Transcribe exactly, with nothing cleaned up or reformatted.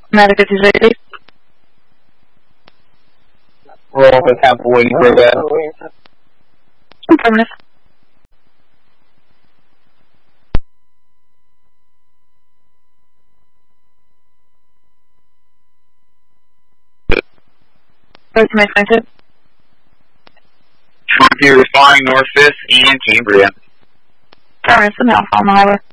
Medic fifty six, please. Roll off the temple waiting for that. Affirmative. Go to my expensive. You're flying North fifth and Cambria. Affirmative, the Alpha on the highway.